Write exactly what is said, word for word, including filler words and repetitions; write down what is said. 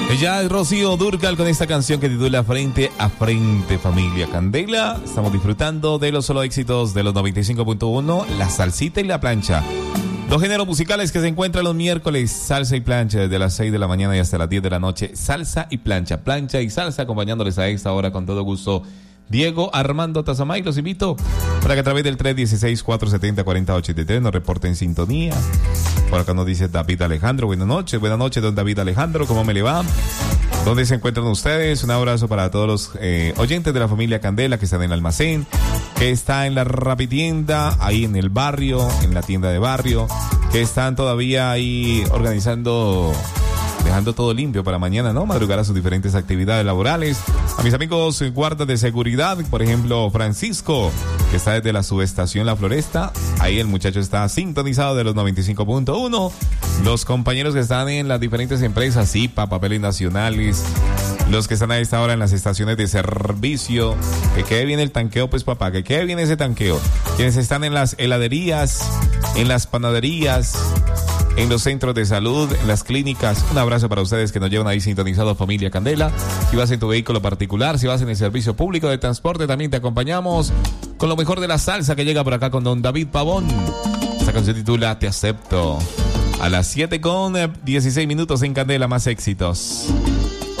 Ella es Rocío Dúrcal con esta canción que titula Frente a Frente, familia Candela. Estamos disfrutando de los solo éxitos de los noventa y cinco punto uno, la salsita y la plancha. Dos géneros musicales que se encuentran los miércoles, salsa y plancha, desde las seis de la mañana y hasta las diez de la noche. Salsa y plancha, plancha y salsa, acompañándoles a esta hora con todo gusto. Diego Armando Tazamay, los invito para que a través del tres uno seis, cuatro siete cero, cuatro cero ocho tres nos reporten sintonía. Por acá nos dice David Alejandro, buenas noches, buenas noches, don David Alejandro, ¿cómo me le va? ¿Dónde se encuentran ustedes? Un abrazo para todos los eh, oyentes de la familia Candela que están en el almacén, que está en la rapitienda, ahí en el barrio, en la tienda de barrio, que están todavía ahí organizando, dejando todo limpio para mañana, ¿no? Madrugar a sus diferentes actividades laborales. A mis amigos guardas de seguridad, por ejemplo, Francisco, que está desde la subestación La Floresta. Ahí el muchacho está sintonizado de los noventa y cinco punto uno. Los compañeros que están en las diferentes empresas, I P A, Papeles Nacionales. Los que están a esta hora en las estaciones de servicio. Que quede bien el tanqueo, pues papá, que quede bien ese tanqueo. Quienes están en las heladerías, en las panaderías, en los centros de salud, en las clínicas. Un abrazo para ustedes que nos llevan ahí sintonizados, familia Candela. Si vas en tu vehículo particular, si vas en el servicio público de transporte, también te acompañamos con lo mejor de la salsa que llega por acá con don David Pavón. Esta canción titula Te Acepto. A las siete con dieciséis minutos en Candela, más éxitos.